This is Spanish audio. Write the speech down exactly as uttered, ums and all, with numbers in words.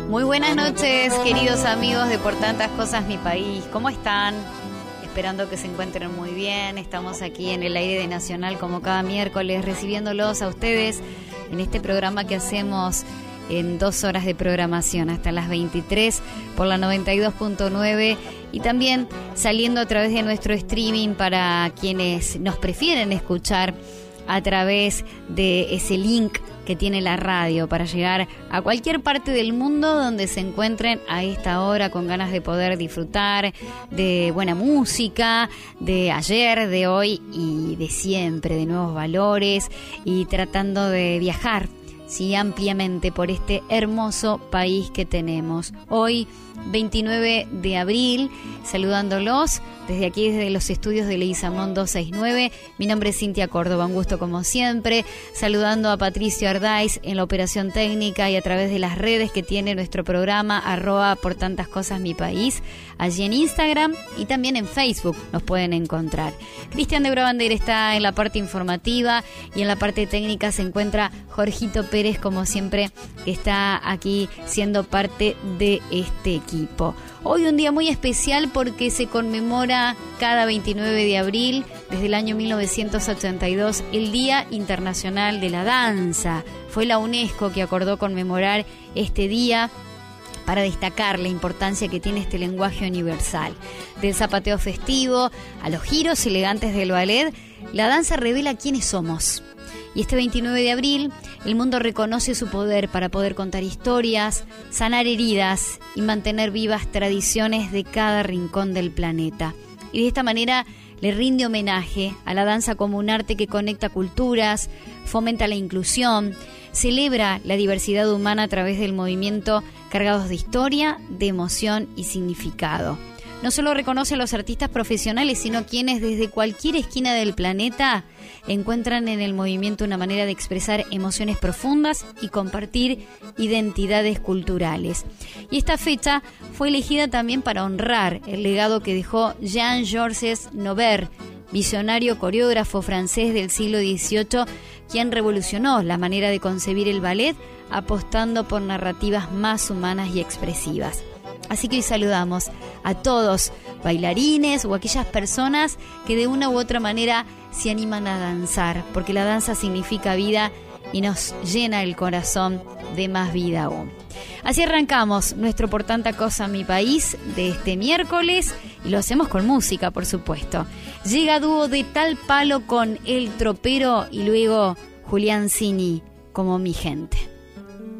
Muy buenas noches, queridos amigos de Por Tantas Cosas Mi País. ¿Cómo están? Esperando que se encuentren muy bien. Estamos aquí en el aire de Nacional como cada miércoles, recibiéndolos a ustedes en este programa que hacemos en dos horas de programación hasta las veintitrés por la noventa y dos punto nueve y también saliendo a través de nuestro streaming para quienes nos prefieren escuchar a través de ese link que tiene la radio para llegar a cualquier parte del mundo donde se encuentren a esta hora con ganas de poder disfrutar de buena música, de ayer, de hoy y de siempre, de nuevos valores y tratando de viajar, sí, ampliamente por este hermoso país que tenemos. Hoy, veintinueve de abril, saludándolos desde aquí, desde los estudios de Leguizamón doscientos sesenta y nueve. Mi nombre es Cintia Córdoba, un gusto como siempre, saludando a Patricio Ardáiz en la operación técnica y a través de las redes que tiene nuestro programa, arroba Por Tantas Cosas Mi País, allí en Instagram y también en Facebook nos pueden encontrar. Cristian de Brabander está en la parte informativa y en la parte técnica se encuentra Jorgito Pérez, como siempre, que está aquí siendo parte de este equipo. Hoy un día muy especial porque se conmemora cada veintinueve de abril, desde el año mil novecientos ochenta y dos, el Día Internacional de la Danza. Fue la UNESCO que acordó conmemorar este día para destacar la importancia que tiene este lenguaje universal. Del zapateo festivo a los giros elegantes del ballet, la danza revela quiénes somos. Y este veintinueve de abril, el mundo reconoce su poder para poder contar historias, sanar heridas y mantener vivas tradiciones de cada rincón del planeta. Y de esta manera le rinde homenaje a la danza como un arte que conecta culturas, fomenta la inclusión, celebra la diversidad humana a través del movimiento cargados de historia, de emoción y significado. No solo reconoce a los artistas profesionales, sino quienes desde cualquier esquina del planeta encuentran en el movimiento una manera de expresar emociones profundas y compartir identidades culturales. Y esta fecha fue elegida también para honrar el legado que dejó Jean-Georges Noverre, visionario coreógrafo francés del siglo dieciocho, quien revolucionó la manera de concebir el ballet, apostando por narrativas más humanas y expresivas. Así que hoy saludamos a todos, bailarines o aquellas personas que de una u otra manera se animan a danzar, porque la danza significa vida y nos llena el corazón de más vida aún. Así arrancamos nuestro Por Tanta Cosa Mi País de este miércoles y lo hacemos con música, por supuesto. Llega dúo de Tal Palo con El Tropero y luego Julián Cini como Mi Gente.